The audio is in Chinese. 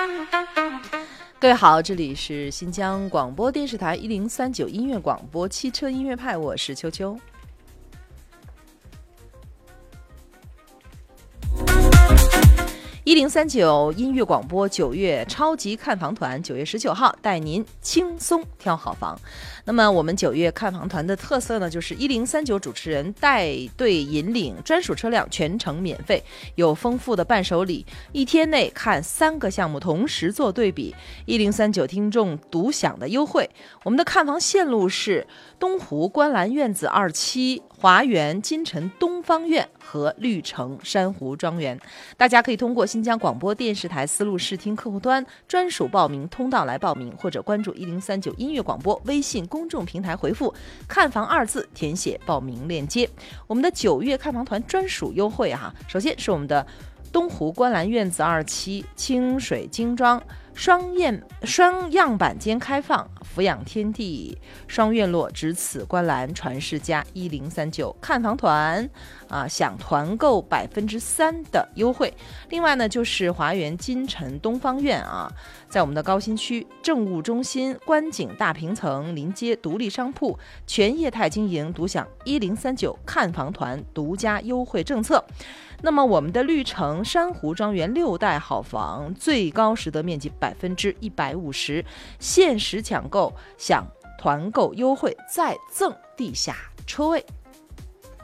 各位好，这里是新疆广播电视台1039音乐广播汽车音乐派，我是秋秋。1039音乐广播9月超级看房团9月19号带您轻松挑好房。那么我们9月看房团的特色呢，就是1039主持人带队引领，专属车辆全程免费，有丰富的伴手礼，一天内看3个项目同时做对比，1039听众独享的优惠。我们的看房线路是东湖观澜院子2期、华园金城东方院和绿城珊瑚庄园。大家可以通过新疆广播电视台丝路视听客户端专属报名通道来报名，或者关注1039音乐广播微信公众平台回复看房2字填写报名链接。我们的9月看房团专属优惠首先是我们的东湖观澜院子2期清水精装双样板间开放，俯仰天地双院落，只此观澜，传世家。1039看房团享团购3%的优惠。另外呢，就是华园金城东方院在我们的高新区政务中心观景大平层临街独立商铺，全业态经营，独享1039看房团独家优惠政策。那么我们的绿城珊瑚庄园6代好房，最高实得面积150%，限时抢购享团购优惠，再赠地下车位。